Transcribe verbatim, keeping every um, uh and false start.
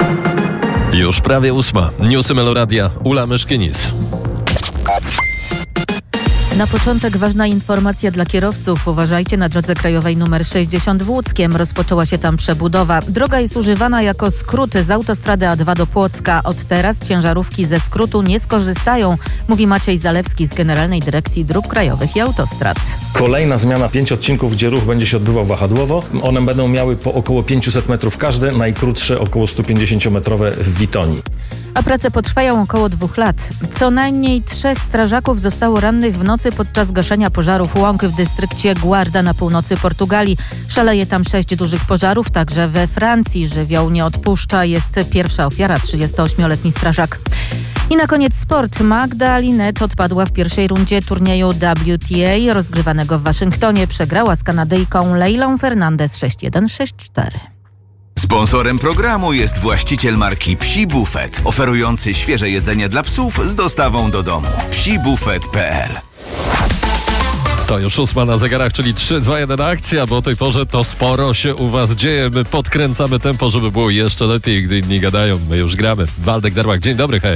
Już prawie ósma. Newsy Meloradia. Ula Myszkinis. Na początek ważna informacja dla kierowców. Uważajcie, na drodze krajowej nr sześćdziesiąt w Łódzkiem rozpoczęła się tam przebudowa. Droga jest używana jako skrót z autostrady A dwa do Płocka. Od teraz ciężarówki ze skrótu nie skorzystają, mówi Maciej Zalewski z Generalnej Dyrekcji Dróg Krajowych i Autostrad. Kolejna zmiana, pięć odcinków, gdzie ruch będzie się odbywał wahadłowo. One będą miały po około pięćset metrów każde, najkrótsze około sto pięćdziesiąt metrowe w Witonii. A prace potrwają około dwóch lat. Co najmniej trzech strażaków zostało rannych w nocy podczas gaszenia pożarów łąk w dystrykcie Guarda na północy Portugalii. Szaleje tam sześć dużych pożarów, także we Francji. Żywioł nie odpuszcza. Jest pierwsza ofiara, trzydziestoośmioletni strażak. I na koniec sport. Magda Linette odpadła w pierwszej rundzie turnieju W T A rozgrywanego w Waszyngtonie. Przegrała z Kanadyjką Leilą Fernandez sześć jeden sześć cztery. Sponsorem programu jest właściciel marki Psi Buffet, oferujący świeże jedzenie dla psów z dostawą do domu. psi buffet kropka p l. To już ósma na zegarach, czyli trzy, dwa, jeden akcja, bo o tej porze to sporo się u was dzieje. My podkręcamy tempo, żeby było jeszcze lepiej, gdy inni gadają. My już gramy. Waldek Darłak, dzień dobry, hej.